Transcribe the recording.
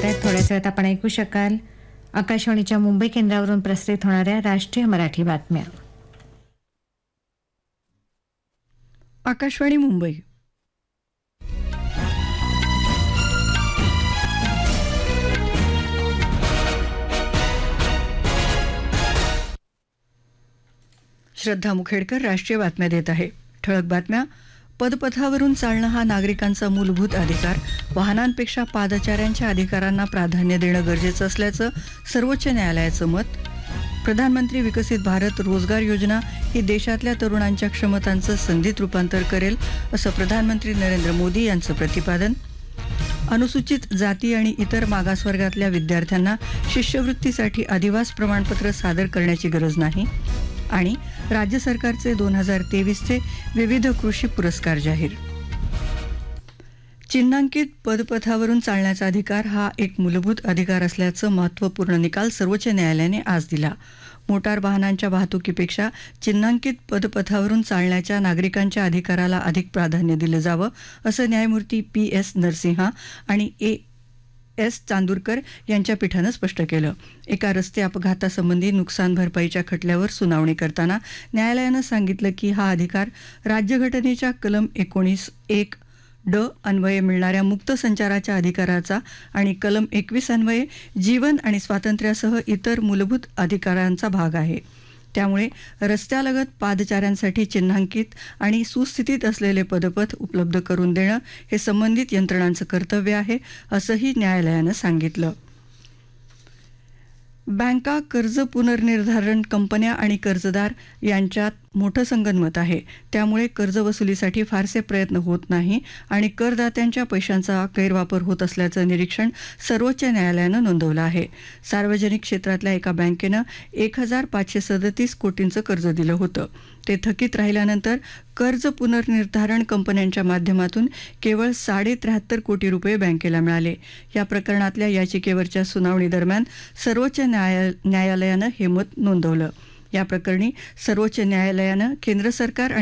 होत आहेत. थोड्याच वेळात आपण ऐकू शकाल आकाशवाणीच्या मुंबई केंद्रावरून प्रसारित होणाऱ्या राष्ट्रीय मराठी बातम्या. आकाशवाणी मुंबई. श्रद्धा मुखेडकर राष्ट्रीय बातम्या देत आहे. ठळक बातम्या. पदपथावरून चालणं हा नागरिकांचा मूलभूत अधिकार. वाहनांपेक्षा पादचाऱ्यांच्या अधिकारांना प्राधान्य देणं गरजेचं असल्याचं सर्वोच्च न्यायालयाचं मत. प्रधानमंत्री विकसित भारत रोजगार योजना ही देशातल्या तरुणांच्या क्षमतांचं संधीत रूपांतर करेल असं प्रधानमंत्री नरेंद्र मोदी यांचं प्रतिपादन. अनुसूचित जाती आणि इतर मागासवर्गातल्या विद्यार्थ्यांना शिष्यवृत्तीसाठी अधिवास प्रमाणपत्र सादर करण्याची गरज नाही. आणि राज्य सरकारचे 2023चे विविध कृषी पुरस्कार जाहीर. चिन्हांकित पदपथावरून चालण्याचा अधिकार हा एक मूलभूत अधिकार असल्याचं महत्त्वपूर्ण निकाल सर्वोच्च न्यायालयाने आज दिला. मोटार वाहनांच्या वाहतुकीपेक्षा चिन्हांकित पदपथावरून चालण्याच्या नागरिकांच्या अधिकाराला अधिक प्राधान्य दिलं जावं असं न्यायमूर्ती PS नरसिंहा आणि S चांदूरकर यांच्या पीठानं स्पष्ट केलं. एका रस्ते अपघातासंबंधी नुकसान भरपाईच्या खटल्यावर सुनावणी करताना न्यायालयानं सांगितलं की हा अधिकार राज्यघटनेच्या कलम 19(1)(ड) अन्वये मिळणाऱ्या मुक्त संचाराच्या अधिकाराचा आणि कलम 21 अन्वये जीवन आणि स्वातंत्र्यासह इतर मूलभूत अधिकारांचा भाग आहे. त्यामुळे रस्त्यालगत पादचाऱ्यांसाठी चिन्हांकित आणि सुस्थितीत असलेले पदपथ उपलब्ध करून देणं हे संबंधित यंत्रणांचं कर्तव्य आहे असंही न्यायालयानं सांगितलं. बँका, कर्ज पुनर्निर्धारण कंपन्या आणि कर्जदार यांच्यात मोठं संगनमत आहे. त्यामुळे कर्जवसुलीसाठी फारसे प्रयत्न होत नाही आणि करदात्यांच्या पैशांचा गैरवापर होत असल्याचं निरीक्षण सर्वोच्च न्यायालयानं नोंदवलं आहे. सार्वजनिक क्षेत्रातल्या एका बँकेनं 1,537 कोटींचं कर्ज दिलं होतं. ते थकीत राहिल्यानंतर कर्ज पुनर्निर्धारण कंपन्यांच्या माध्यमातून केवळ 73.5 कोटी रुपये बँकेला मिळाले. या प्रकरणातल्या याचिकेवरच्या सुनावणीदरम्यान सर्वोच्च न्यायालयानं हे मत नोंदवलं. या प्रकरणी सर्वोच्च न्यायालयानं केंद्र सरकार